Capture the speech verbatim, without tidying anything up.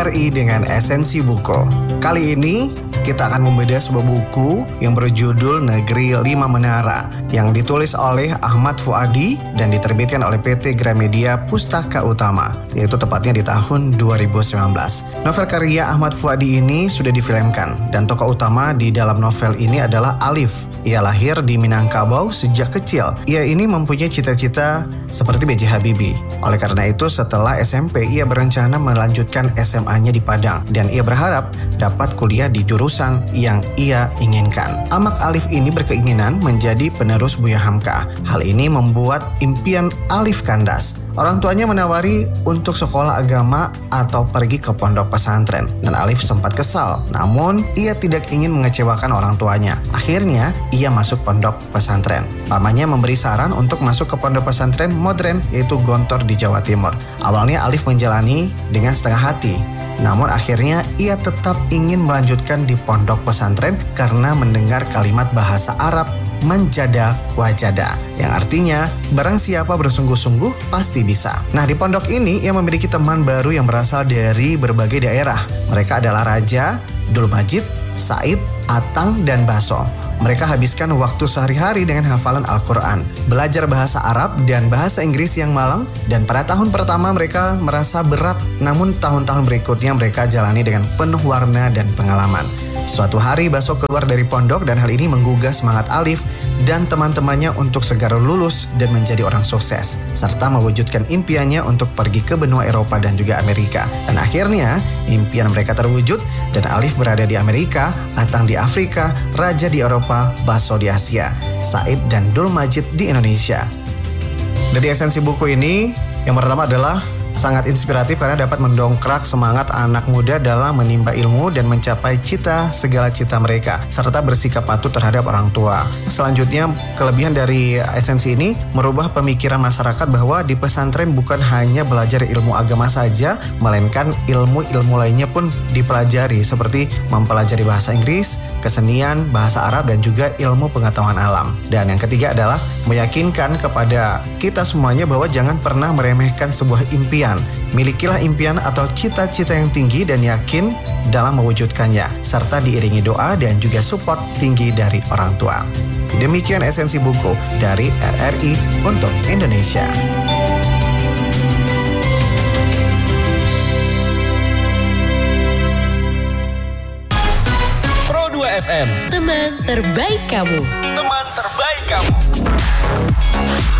R I dengan Esensi Buku. Kali ini kita akan membedah sebuah buku yang berjudul Negeri Lima Menara yang ditulis oleh Ahmad Fuadi dan diterbitkan oleh P T Gramedia Pustaka Utama, yaitu tepatnya di tahun dua ribu sembilan belas. Novel karya Ahmad Fuadi ini sudah difilmkan dan tokoh utama di dalam novel ini adalah Alif. Ia lahir di Minangkabau sejak kecil. Ia ini mempunyai cita-cita seperti B J Habibie. Oleh karena itu setelah S M P ia berencana melanjutkan S M A-nya di Padang dan ia berharap dapat kuliah di jurusan yang ia inginkan. Amak Alif ini berkeinginan menjadi penerus Buya Hamka. Hal ini membuat impian Alif kandas. Orang tuanya menawari untuk sekolah agama atau pergi ke pondok pesantren dan Alif sempat kesal. Namun ia tidak ingin mengecewakan orang tuanya. Akhirnya ia masuk pondok pesantren. Pamannya memberi saran untuk masuk ke pondok pesantren modern yaitu Gontor di Jawa Timur. Awalnya Alif menjalani dengan setengah hati. Namun akhirnya ia tetap ingin melanjutkan di pondok pesantren karena mendengar kalimat bahasa Arab manjada wajada, yang artinya barang siapa bersungguh-sungguh pasti bisa. Nah, di pondok ini ia memiliki teman baru yang berasal dari berbagai daerah. Mereka adalah Raja, Dul Majid, Said, Atang, dan Baso. Mereka habiskan waktu sehari-hari dengan hafalan Al-Quran, belajar bahasa Arab dan bahasa Inggris yang malang, dan pada tahun pertama mereka merasa berat, namun tahun-tahun berikutnya mereka jalani dengan penuh warna dan pengalaman. Suatu hari Baso keluar dari pondok dan hal ini menggugah semangat Alif dan teman-temannya untuk segera lulus dan menjadi orang sukses, serta mewujudkan impiannya untuk pergi ke benua Eropa dan juga Amerika. Dan akhirnya impian mereka terwujud dan Alif berada di Amerika, Atang di Afrika, Raja di Eropa, Baso di Asia, Said dan Dul Majid di Indonesia. Dari esensi buku ini, yang pertama adalah sangat inspiratif karena dapat mendongkrak semangat anak muda dalam menimba ilmu dan mencapai cita segala cita mereka, serta bersikap patuh terhadap orang tua. Selanjutnya, kelebihan dari esensi ini merubah pemikiran masyarakat bahwa di pesantren bukan hanya belajar ilmu agama saja, melainkan ilmu-ilmu lainnya pun dipelajari seperti mempelajari bahasa Inggris, kesenian, bahasa Arab, dan juga ilmu pengetahuan alam. Dan yang ketiga adalah meyakinkan kepada kita semuanya bahwa jangan pernah meremehkan sebuah impian. Milikilah impian atau cita-cita yang tinggi dan yakin dalam mewujudkannya, serta diiringi doa dan juga support tinggi dari orang tua. Demikian esensi buku dari R R I untuk Indonesia. Pro dua F M, teman terbaik kamu. Teman terbaik kamu.